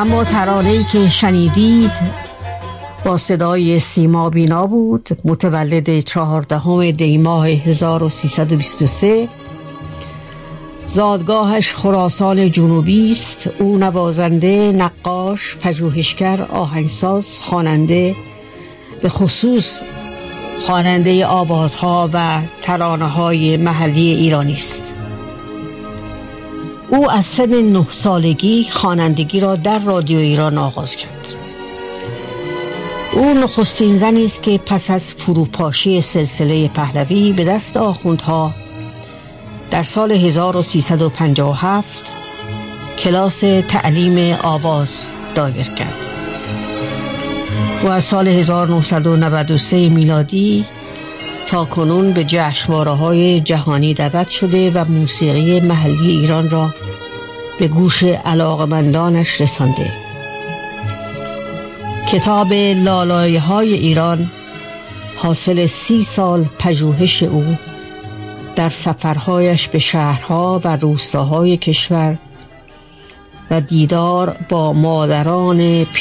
اما ترانه‌ای که شنیدید با صدای سیما بینا بود، متولد 14 دی ماه 1323. زادگاهش خراسان جنوبی است. او نوازنده، نقاش، پژوهشگر، آهنگساز، خواننده، به خصوص خواننده آوازها و ترانه‌های محلی ایرانی است. او از سن 9 سالگی خوانندگی را در رادیو ایران آغاز کرد. او نخستین زنی است که پس از فروپاشی سلسله پهلوی به دست آخوندها در سال 1357 کلاس تعلیم آواز دایر کرد. و از سال 1993 میلادی تا کنون به جشنواره‌های جهانی دعوت شده و موسیقی محلی ایران را به گوش علاقمندانش رسانده. کتاب لالایه‌های ایران حاصل 30 سال پژوهش او در سفرهایش به شهرها و روستاهای کشور و دیدار با مادران